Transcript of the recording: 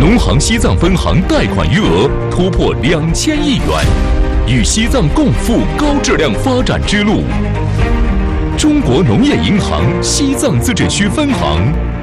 农行西藏分行贷款余额突破2000亿元，与西藏共赴高质量发展之路。中国农业银行西藏自治区分行